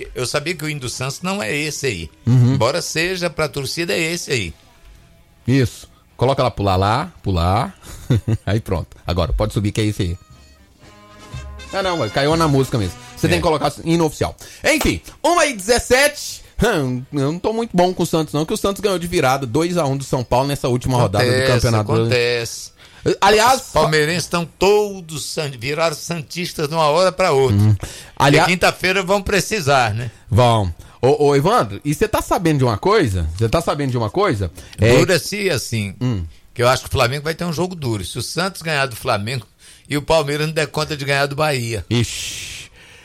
sabia que o hino do Santos não é esse aí. Embora seja pra torcida, é esse aí. Isso. Coloca ela pular. Aí pronto. Agora, pode subir que é esse aí. Não, caiu na música mesmo. Você tem que colocar hino oficial. Enfim, 1h17. Eu não tô muito bom com o Santos, não, que o Santos ganhou de virada 2-1 do São Paulo nessa última rodada do campeonato. Acontece. Aliás, os palmeirenses estão todos viraram santistas de uma hora para outra. Aliás, e quinta-feira vão precisar, né? Vão. Ô Evandro, e você tá sabendo de uma coisa? Dura-se assim, que eu acho que o Flamengo vai ter um jogo duro. Se o Santos ganhar do Flamengo e o Palmeiras não der conta de ganhar do Bahia. Ixi.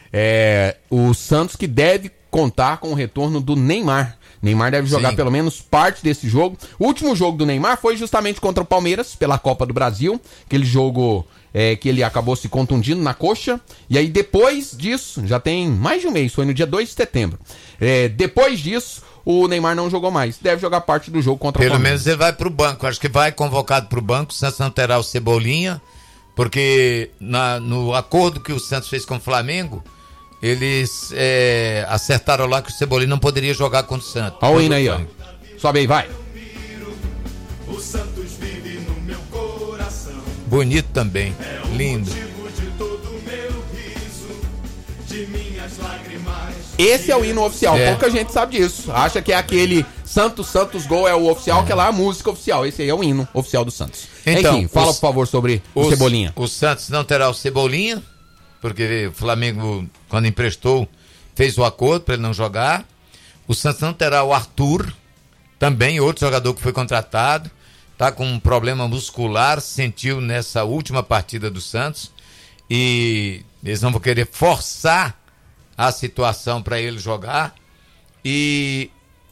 O Santos que deve contar com o retorno do Neymar. Neymar deve jogar pelo menos parte desse jogo. O último jogo do Neymar foi justamente contra o Palmeiras, pela Copa do Brasil. Aquele jogo que ele acabou se contundindo na coxa. E aí depois disso, já tem mais de um mês, foi no dia 2 de setembro. Depois disso, o Neymar não jogou mais. Deve jogar parte do jogo contra o Palmeiras. Pelo menos ele vai pro banco. Acho que vai convocado pro banco. O Santos não terá o Cebolinha, porque no acordo que o Santos fez com o Flamengo, eles acertaram lá que o Cebolinha não poderia jogar contra o Santos. Olha o hino aí, ó. Sobe aí, vai. O Santos vive no meu coração. Bonito também, lindo. De todo meu riso, de minhas lágrimas. Esse é o hino oficial, pouca gente sabe disso. Acha que é aquele Santos Gol é o oficial, que é lá a música oficial. Esse aí é o hino oficial do Santos. Então, enfim, fala por favor sobre o Cebolinha. O Santos não terá o Cebolinha, porque o Flamengo, quando emprestou, fez o acordo para ele não jogar. O Santos não terá o Arthur, também outro jogador que foi contratado, tá com um problema muscular, sentiu nessa última partida do Santos, e eles não vão querer forçar a situação para ele jogar, e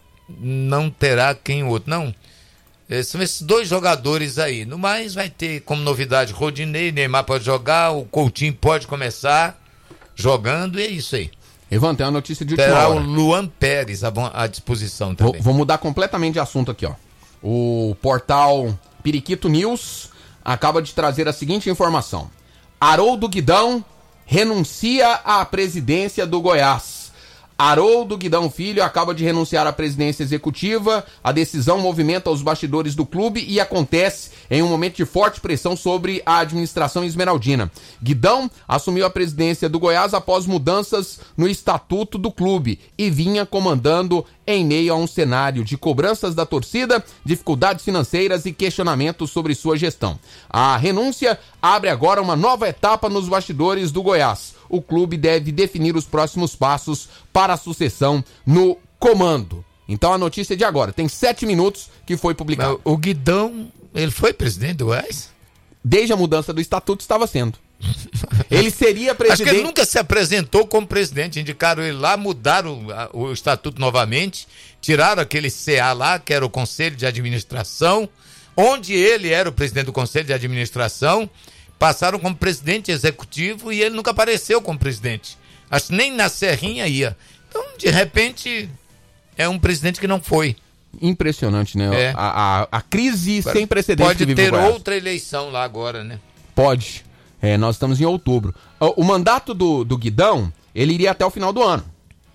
não terá quem outro, não. São esses dois jogadores aí. No mais, vai ter como novidade Rodinei, Neymar pode jogar, o Coutinho pode começar jogando, e é isso aí. Evandro, tem uma notícia de última Terá hora. o Luan Pérez à disposição também. Vou mudar completamente de assunto aqui, ó. O portal Periquito News acaba de trazer a seguinte informação. Haroldo Guidão renuncia à presidência do Goiás. Haroldo Guidão Filho acaba de renunciar à presidência executiva. A decisão movimenta os bastidores do clube e acontece em um momento de forte pressão sobre a administração esmeraldina. Guidão assumiu a presidência do Goiás após mudanças no estatuto do clube e vinha comandando em meio a um cenário de cobranças da torcida, dificuldades financeiras e questionamentos sobre sua gestão. A renúncia abre agora uma nova etapa nos bastidores do Goiás. O clube deve definir os próximos passos para a sucessão no comando. Então a notícia é de agora, tem 7 minutos que foi publicado. O Guidão, ele foi presidente do Goiás? Desde a mudança do estatuto estava sendo. Ele seria presidente... Acho que ele nunca se apresentou como presidente, indicaram ele lá, mudaram o estatuto novamente, tiraram aquele CA lá, que era o Conselho de Administração, onde ele era o presidente do Conselho de Administração, passaram como presidente executivo e ele nunca apareceu como presidente. Acho que nem na Serrinha ia. Então, de repente, é um presidente que não foi. Impressionante, né? A crise sem precedentes pode que vive ter o Goiás. outra eleição lá agora, né? Pode. Nós estamos em outubro. O mandato do Guidão, ele iria até o final do ano.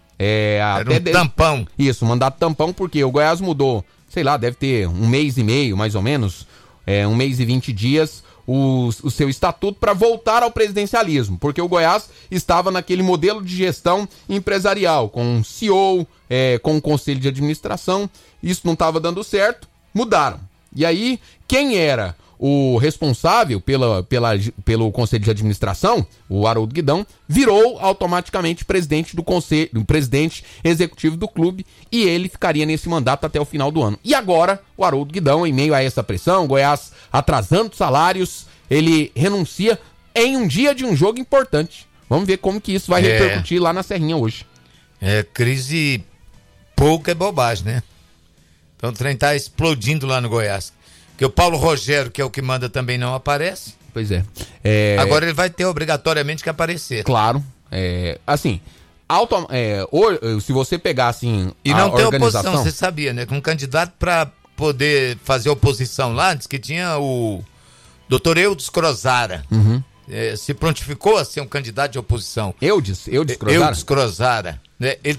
Era um tampão. Isso, mandato tampão, porque o Goiás mudou, sei lá, deve ter um mês e meio, mais ou menos, 1 mês e 20 dias, o seu estatuto para voltar ao presidencialismo, porque o Goiás estava naquele modelo de gestão empresarial, com um CEO, com um conselho de administração, isso não estava dando certo, mudaram. E aí, quem era o responsável pelo conselho de administração, o Haroldo Guidão, virou automaticamente presidente do conselho, presidente executivo do clube, e ele ficaria nesse mandato até o final do ano. E agora, o Haroldo Guidão, em meio a essa pressão, Goiás atrasando salários, ele renuncia em um dia de um jogo importante. Vamos ver como que isso vai repercutir lá na Serrinha hoje. Crise pouca é bobagem, né? Então o trem tá explodindo lá no Goiás. Porque o Paulo Rogério, que é o que manda, também não aparece. Pois é. Agora ele vai ter obrigatoriamente que aparecer. Claro. Assim, se você pegar assim e não tem oposição, você sabia, né? Que um candidato para poder fazer oposição lá, diz que tinha o Dr. Eudes Crozara. Se prontificou a ser um candidato de oposição. Eudes Crozara? Eudes Crozara. Né? Ele